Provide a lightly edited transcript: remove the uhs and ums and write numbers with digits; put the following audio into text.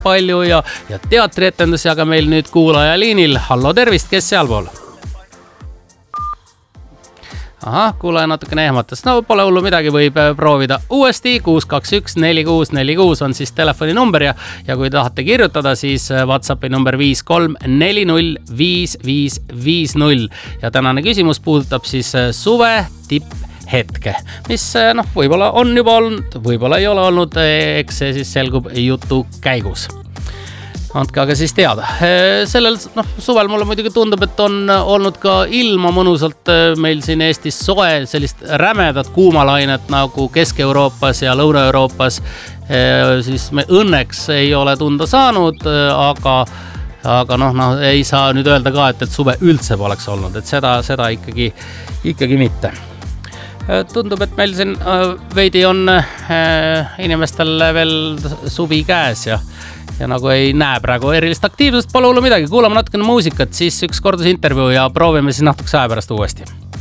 palju ja teatrietendusi, aga meil nüüd kuulaja liinil. Hallo, tervist, kes sealpool? Ahah, kuulaja natukene ehmatas. No pole hullu midagi, võib proovida uuesti. 621-4646 on siis telefoninumber ja kui tahate kirjutada, siis WhatsAppi number 53405550. Ja tänane küsimus puudutab siis suve tipphetke, mis võib-olla on juba olnud, võib-olla ei ole olnud, eks see siis selgub jutu käigus. Andke aga siis teada. Sellel suvel mulle muidugi tundub, et on olnud ka ilma mõnusalt meil siin Eestis soe, sellist rämedat kuumalainet nagu Kesk-Euroopas ja Lõuna-Euroopas. Siis me õnneks ei ole tunda saanud, aga ei saa nüüd öelda ka, et suve üldse poleks olnud, et seda ikkagi mitte. Tundub, et meil siin veidi on inimestel veel suvi käes ja nagu ei näe praegu erilist aktiivsust, pole hullu midagi. Kuulame natukene muusikat, siis üks kordusintervjuu ja proovime siis natukese aja pärast uuesti.